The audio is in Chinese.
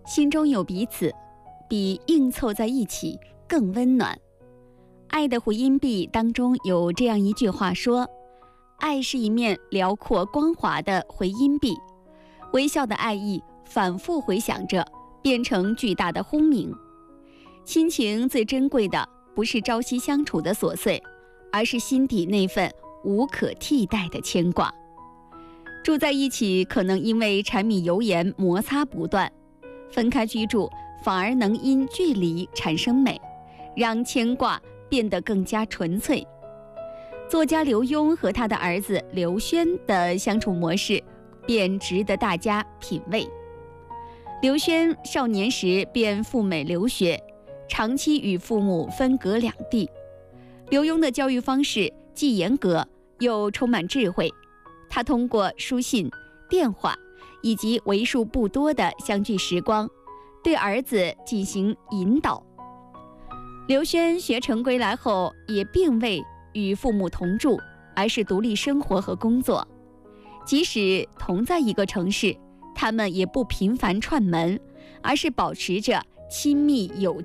心中有彼此，比硬凑在一起更温暖。爱的回音壁当中有这样一句话说，爱是一面辽阔光滑的回音壁，微笑的爱意反复回响着，变成巨大的轰鸣。亲情最珍贵的不是朝夕相处的琐碎，而是心底那份无可替代的牵挂。住在一起可能因为柴米油盐摩擦不断，分开居住反而能因距离产生美，让牵挂变得更加纯粹。作家刘墉和他的儿子刘轩的相处模式便值得大家品味。刘轩少年时便赴美留学，长期与父母分隔两地。刘墉的教育方式既严格又充满智慧，他通过书信、电话以及为数不多的相聚时光，对儿子进行引导。刘轩学成归来后，也并未与父母同住，而是独立生活和工作。即使同在一个城市，他们也不频繁串门，而是保持着亲密有